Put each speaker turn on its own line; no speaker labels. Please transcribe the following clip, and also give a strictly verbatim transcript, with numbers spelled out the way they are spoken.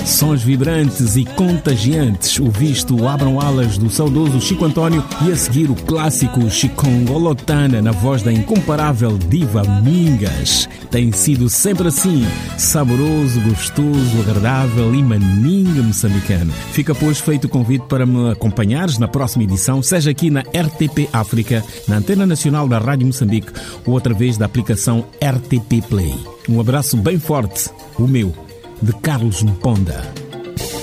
Sons vibrantes e contagiantes, o visto Abram Alas do saudoso Chico António e a seguir o clássico Chicongolotana na voz da incomparável diva Mingas. Tem sido sempre assim, saboroso, gostoso, agradável e maninho moçambicano. Fica pois feito o convite para me acompanhares na próxima edição, seja aqui na R T P África, na Antena Nacional da Rádio Moçambique ou através da aplicação R T P Play. Um abraço bem forte, o meu, de Carlos Mponda.